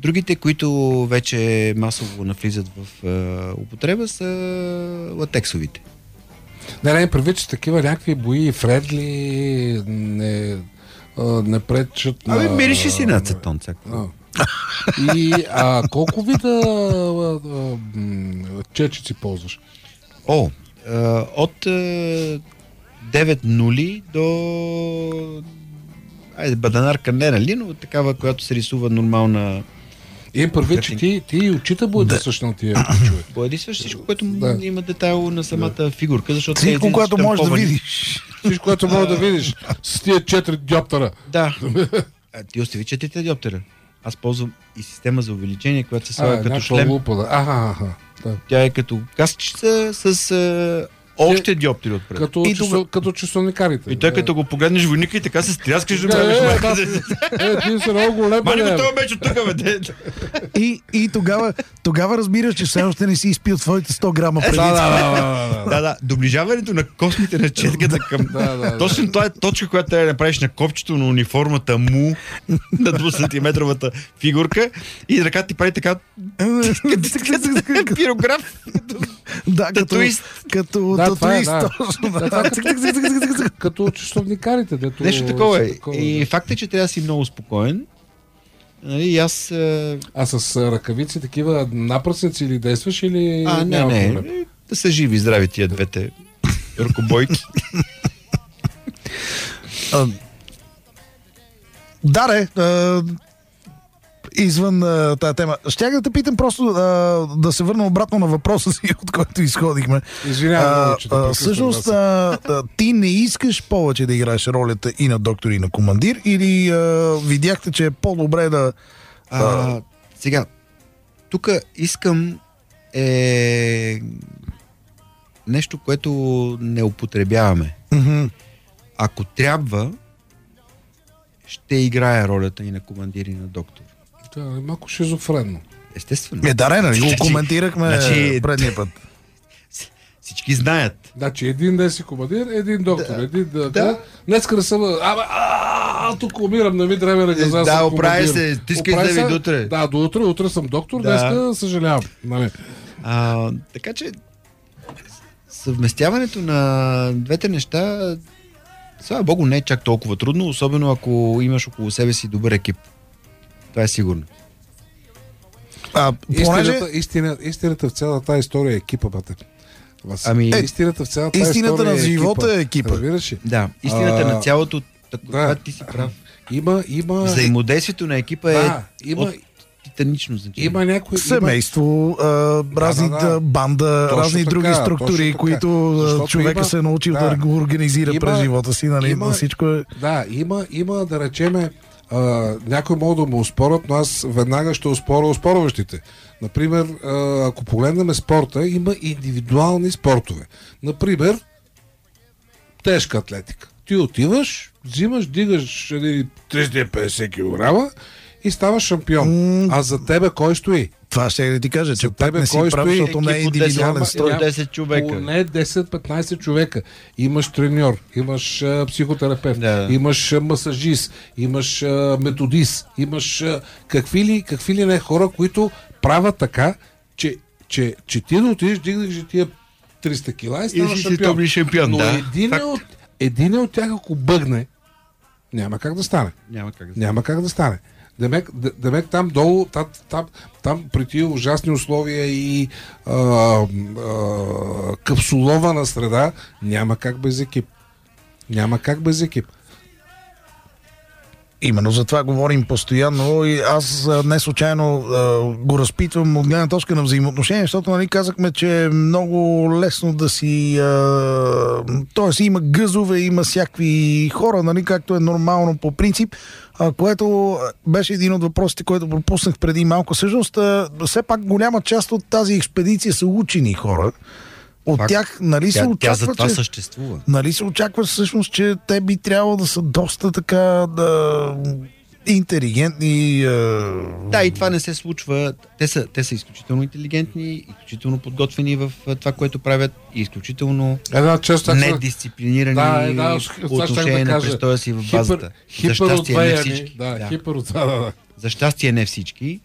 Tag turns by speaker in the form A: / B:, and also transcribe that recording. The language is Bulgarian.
A: Другите, които вече масово навлизат в употреба, са латексовите.
B: Не, предвид, че такива някакви бои, фредли, не пречат на...
A: Мирише си на ацетон.
B: И колко вида чечици ползваш?
A: От 9-0 до... баданарка не, нали, но такава, която се рисува нормална...
B: Първи, че ти и очите боядисваш на тия ключове.
A: Боядисваш всичко, което има детайл на самата фигурка, защото...
C: Всичко, което можеш да видиш.
B: Всичко, което можеш да видиш с тия 4 диоптера.
A: Да. Ти остави 4 диоптера. Аз ползвам и система за увеличение, която се слага като шлем. Тя е като каскчица с още диоптери отпред.
B: Като часовникарите.
A: И той като го погледнеш войника и така се стряскаш да гледаш майка.
B: Ти си много голем.
A: Мани го това меч от тук, бе.
C: И тогава разбираш, че все още не си изпил твоите 100 грама преди.
A: Да. Доближаването на космите на четката към... Точно това е точка, която трябва да направиш на копчето на униформата му на 2-сантиметровата фигурка и ръката ти прави така пирограф.
C: Да, като татуист.
B: Като часовникарите.
A: Нещо такова е. И факт е, че трябва да си много спокоен. И аз...
B: А с ръкавици такива напръсници или действаш или...
A: Не. Да са живи и здрави тия двете ръкобойки.
C: Извън тази тема. Щях да те питам просто да се върна обратно на въпроса си, от който изходихме.
B: Извинявам,
C: всъщност, ти не искаш повече да играеш ролята и на доктор, и на командир, или видяхте, че е по-добре да...
A: Сега, тук искам нещо, което не употребяваме.
C: Mm-hmm.
A: Ако трябва, ще играя ролята и на командир, и на доктор.
B: Да, малко шизофренно.
A: Естествено.
C: Нали го коментирахме предния път.
A: Всички знаят.
B: Значи един ден си командир, един доктор. Днеска да съм... тук умирам, не ми трябва да газа.
A: Да, оправи се, ти искаш да ви до утре.
B: Да, до утре съм доктор, днеска съжалявам.
A: Така че съвместяването на двете неща, слава Богу, не е чак толкова трудно, особено ако имаш около себе си добър екип. Това е сигурно.
B: Истината в цялата тази история е екипа, бате. Истината в цялата
C: истината на живота е екипа.
B: Разбираш ли?
A: Да, истината на цялото, така ти си прав.
B: Има...
A: Взаимодействието на екипа е от титанично значение.
B: Има някои...
C: Семейство, разни банда, разни други структури, които човека се е научил да го организира през живота си, нали? Всичко е...
B: Да, има да речеме някой могат да му оспорят, но аз веднага ще оспоря оспорващите. Например, ако погледнем спорта, има индивидуални спортове. Например, тежка атлетика. Ти отиваш, взимаш, дигаш 350 кг и ставаш шампион. А за тебе кой стои?
C: Това ще да ти кажа, че пак не си прав, защото не е индивидуален строй.
A: 10 човека.
B: Не 10-15 човека. Имаш треньор, имаш психотерапевт, имаш масажист, имаш методист, имаш какви ли не хора, които правят така, че ти да отидеш, дигнеш тия 300 кила и станаш шампион. Но един от тях, ако бъгне, няма как да стане. Няма как да стане. Демек там долу, там при тия ужасни условия и капсулована среда, няма как без екип. Няма как без екип.
C: Именно за това говорим постоянно и аз не случайно го разпитвам от гледна точка на взаимоотношения, защото нали, казахме, че е много лесно да си... Тоест има гъзове, има всякакви хора, нали, както е нормално по принцип, което беше един от въпросите, който пропуснах преди малко. Всъщност, все пак голяма част от тази експедиция са учени хора. От тях, нали се очаква,
A: тя за това съществува.
C: Нали се очаква всъщност, че те би трябвало да са доста така интелигентни.
A: Да, и това не се случва. Те са изключително интелигентни, изключително подготвени в това, което правят и изключително недисциплинирани по отношение на престоя си в базата. За щастие не всички.
B: За
A: щастие не всички.